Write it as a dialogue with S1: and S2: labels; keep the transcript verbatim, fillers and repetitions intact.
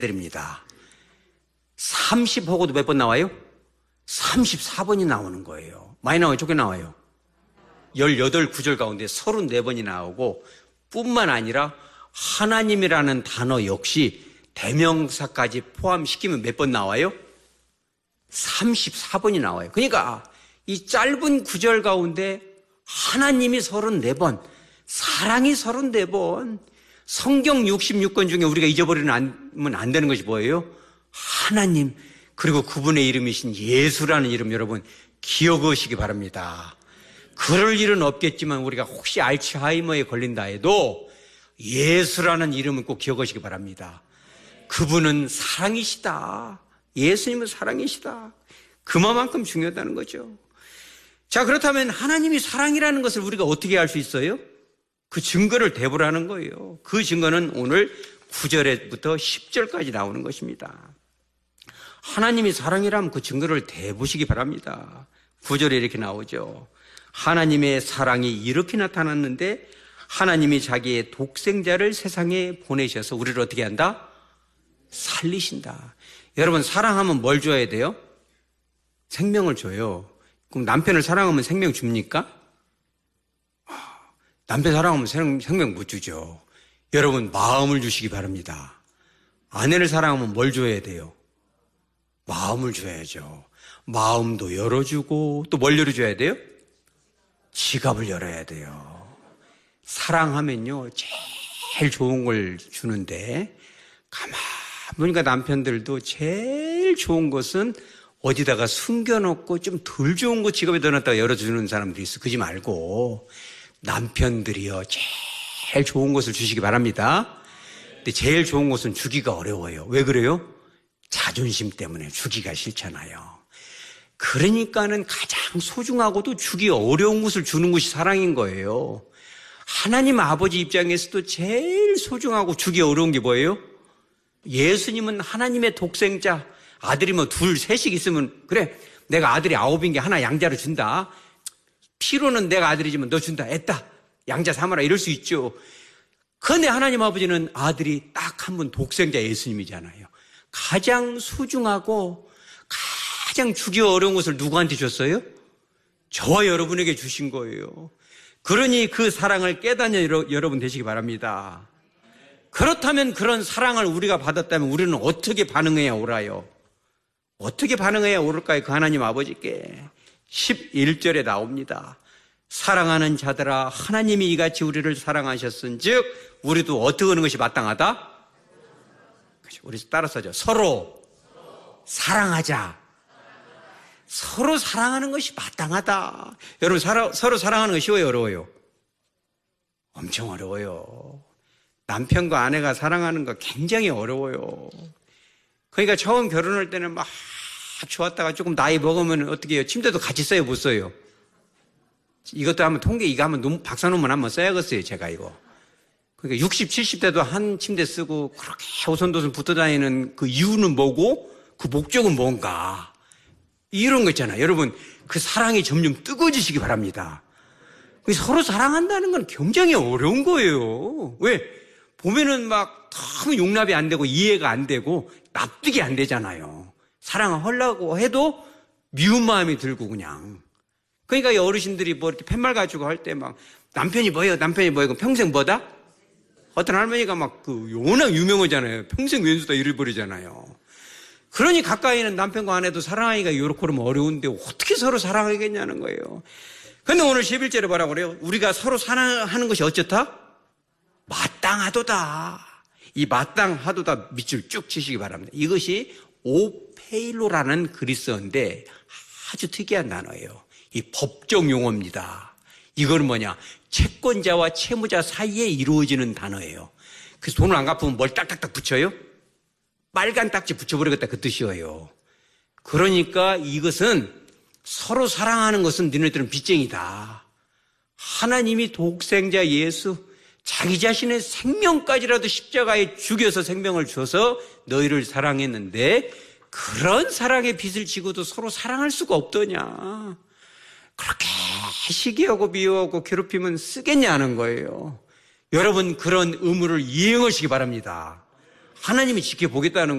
S1: 드립니다. 삼십하고도 몇 번 나와요? 삼십사 번이 나오는 거예요. 많이 나와요? 적게 나와요? 십팔 구절 가운데 삼십사 번이 나오고 뿐만 아니라 하나님이라는 단어 역시 대명사까지 포함시키면 몇 번 나와요? 삼십사 번이 나와요. 그러니까 이 짧은 구절 가운데 하나님이 삼십사 번, 사랑이 삼십사 번, 성경 육십육 권 중에 우리가 잊어버리면 안 되는 것이 뭐예요? 하나님, 그리고 그분의 이름이신 예수라는 이름 여러분 기억하시기 바랍니다. 그럴 일은 없겠지만 우리가 혹시 알츠하이머에 걸린다 해도 예수라는 이름은 꼭 기억하시기 바랍니다. 그분은 사랑이시다. 예수님은 사랑이시다. 그만큼 중요하다는 거죠. 자, 그렇다면 하나님이 사랑이라는 것을 우리가 어떻게 알 수 있어요? 그 증거를 대보라는 거예요. 그 증거는 오늘 구 절부터 십 절까지 나오는 것입니다. 하나님이 사랑이라면 그 증거를 대보시기 바랍니다. 구 절에 이렇게 나오죠. 하나님의 사랑이 이렇게 나타났는데 하나님이 자기의 독생자를 세상에 보내셔서 우리를 어떻게 한다? 살리신다. 여러분, 사랑하면 뭘 줘야 돼요? 생명을 줘요. 그럼 남편을 사랑하면 생명 줍니까? 남편 사랑하면 생명 못 주죠. 여러분, 마음을 주시기 바랍니다. 아내를 사랑하면 뭘 줘야 돼요? 마음을 줘야죠. 마음도 열어주고 또 뭘 열어줘야 돼요? 지갑을 열어야 돼요. 사랑하면요 제일 좋은 걸 주는데 가만 보니까 남편들도 제일 좋은 것은 어디다가 숨겨놓고 좀 덜 좋은 거 지갑에 넣어놨다가 열어주는 사람들이 있어. 그러지 말고 남편들이요 제일 좋은 것을 주시기 바랍니다. 근데 제일 좋은 것은 주기가 어려워요. 왜 그래요? 자존심 때문에 주기가 싫잖아요. 그러니까는 가장 소중하고도 주기 어려운 것을 주는 것이 사랑인 거예요. 하나님 아버지 입장에서도 제일 소중하고 주기 어려운 게 뭐예요? 예수님은 하나님의 독생자, 아들이 뭐 둘, 셋씩 있으면 그래 내가 아들이 아홉인 게 하나 양자로 준다. 피로는 내가 아들이지만 너 준다. 애따 양자 삼아라 이럴 수 있죠. 그런데 하나님 아버지는 아들이 딱 한 분 독생자 예수님이잖아요. 가장 소중하고 가장 주기 어려운 것을 누구한테 줬어요? 저와 여러분에게 주신 거예요. 그러니 그 사랑을 깨닫는 여러분 되시기 바랍니다. 그렇다면 그런 사랑을 우리가 받았다면 우리는 어떻게 반응해야 옳아요? 어떻게 반응해야 옳을까요? 그 하나님 아버지께 십일 절에 나옵니다. 사랑하는 자들아 하나님이 이같이 우리를 사랑하셨은즉 우리도 어떻게 하는 것이 마땅하다? 우리 따라서죠. 서로 사랑하자. 서로 사랑하는 것이 마땅하다. 여러분 사라, 서로 사랑하는 거 쉬워요? 어려워요? 엄청 어려워요. 남편과 아내가 사랑하는 거 굉장히 어려워요. 그러니까 처음 결혼할 때는 막 좋았다가 조금 나이 먹으면 어떻게 해요? 침대도 같이 써요? 못 써요? 이것도 한번 통계 이거 한번 박사 논문 한번 써야겠어요. 제가 이거. 그러니까 육십, 칠십 대도 한 침대 쓰고 그렇게 오손도손 붙어 다니는 그 이유는 뭐고 그 목적은 뭔가 이런 거 있잖아요. 여러분 그 사랑이 점점 뜨거워지시기 바랍니다. 서로 사랑한다는 건 굉장히 어려운 거예요. 왜? 보면은 막 너무 용납이 안 되고 이해가 안 되고 납득이 안 되잖아요. 사랑을 하려고 해도 미운 마음이 들고 그냥. 그러니까 이 어르신들이 뭐 이렇게 팻말 가지고 할 때 막 남편이 뭐예요? 남편이 뭐예요? 평생 뭐다? 어떤 할머니가 막 그 워낙 유명하잖아요. 평생 왼수다 잃어버리잖아요. 그러니 가까이는 남편과 아내도 사랑하기가 이렇게 그러면 어려운데 어떻게 서로 사랑하겠냐는 거예요. 근데 오늘 십일 절에 뭐라고 그래요? 우리가 서로 사랑하는 것이 어쩌다? 마땅하도다. 이 마땅하도다 밑줄 쭉 치시기 바랍니다. 이것이 오페일로라는 그리스어인데 아주 특이한 단어예요. 이 법정 용어입니다. 이거는 뭐냐? 채권자와 채무자 사이에 이루어지는 단어예요. 그래서 돈을 안 갚으면 뭘 딱딱딱 붙여요? 빨간 딱지 붙여버리겠다 그 뜻이에요. 그러니까 이것은 서로 사랑하는 것은 너네들은 빚쟁이다. 하나님이 독생자 예수 자기 자신의 생명까지라도 십자가에 죽여서 생명을 줘서 너희를 사랑했는데 그런 사랑의 빚을 지고도 서로 사랑할 수가 없더냐. 그렇게 시기하고 미워하고 괴롭히면 쓰겠냐는 거예요. 여러분 그런 의무를 이행하시기 바랍니다. 하나님이 지켜보겠다는